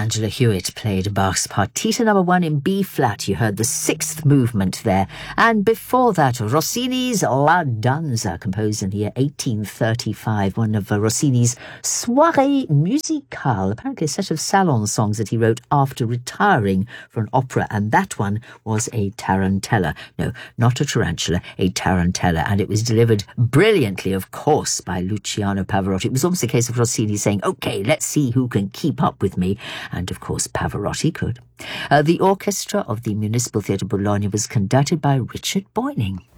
Angela Hewitt played Bach's Partita No. 1 in B-flat. You heard the sixth movement there. And before that, Rossini's La Danza, composed in the year 1835, one of Rossini's Soirées Musicales, apparently a set of salon songs that he wrote after retiring for an opera, and that one was a tarantella. No, not a tarantula, a tarantella, and it was delivered brilliantly, of course, by Luciano Pavarotti. It was almost a case of Rossini saying, OK, let's see who can keep up with me. And, of course, Pavarotti could. The orchestra of the Municipal Theatre Bologna was conducted by Richard Boyning.